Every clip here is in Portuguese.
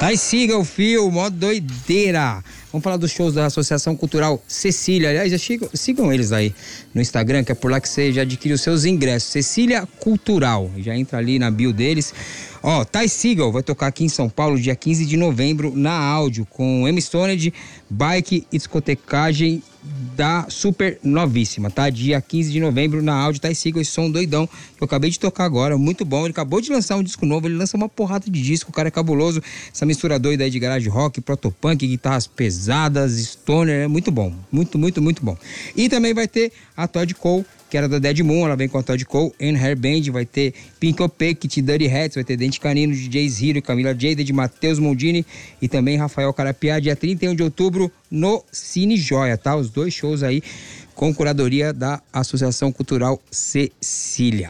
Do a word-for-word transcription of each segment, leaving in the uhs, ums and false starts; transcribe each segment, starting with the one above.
Aí siga o fio, mó doideira. Vamos falar dos shows da Associação Cultural Cecília. Aliás, já sigam, sigam eles aí no Instagram, que é por lá que você já adquire os seus ingressos. Cecília Cultural. Já entra ali na bio deles. Ó, Ty Seagal vai tocar aqui em São Paulo dia quinze de novembro na Áudio, com M Stoned, Bike e discotecagem da Super Novíssima, tá? Dia quinze de novembro na Áudio, Ty Seagal, esse som doidão que eu acabei de tocar agora, muito bom. Ele acabou de lançar um disco novo, ele lança uma porrada de disco, o cara é cabuloso. Essa mistura doida aí de garage rock, protopunk, guitarras pesadas, stoner, é muito bom. Muito, muito, muito bom. E também vai ter a Todd Cole, que era da Dead Moon, ela vem com a Todd Cole, and Hair Band, vai ter Pink Opaque, Kit Dirty Hats, vai ter Dente Canino, D J Hero, Camila Jaded, Matheus Mondini e também Rafael Carapiá, dia trinta e um de outubro no Cine Joia, tá? Os dois shows aí com curadoria da Associação Cultural Cecília.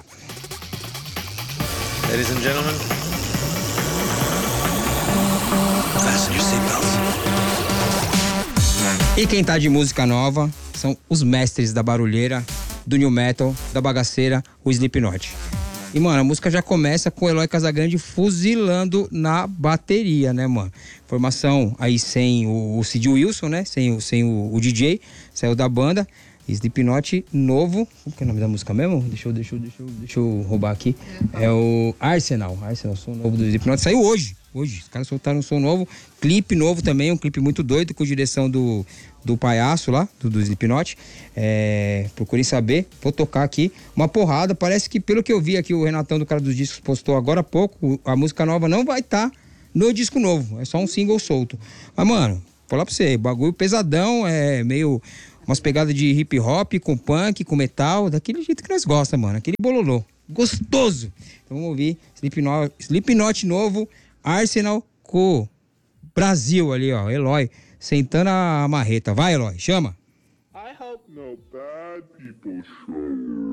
Ladies and gentlemen, fasten your seatbelts. E quem tá de música nova são os mestres da barulheira, do new metal, da bagaceira, o Slipknot. E, mano, a música já começa com o Eloy Casagrande fuzilando na bateria, né, mano? Formação aí sem o, o Sid Wilson, né? Sem, o, sem o, o D J, saiu da banda. Slipknot novo. Como que é o nome da música mesmo? Deixa eu, deixa eu, deixa eu, deixa eu roubar aqui. É o Arsenal. Arsenal, som novo do Slipknot. Saiu hoje. Hoje. Os caras soltaram um som novo. Clipe novo também, um clipe muito doido, com direção do, do palhaço lá, do, do Slipknot. É, procurem saber. Vou tocar aqui. Uma porrada. Parece que, pelo que eu vi aqui, o Renatão do Cara dos Discos postou agora há pouco, a música nova não vai estar tá no disco novo. É só um single solto. Mas, mano, vou falar pra você, bagulho pesadão, é meio... umas pegadas de hip hop, com punk, com metal, daquele jeito que nós gostamos, mano. Aquele bololô. Gostoso. Então vamos ouvir Slipknot, Slipknot novo, Arsenal com Brasil ali, ó. Eloy sentando a marreta. Vai, Eloy, chama. I hope no bad people show.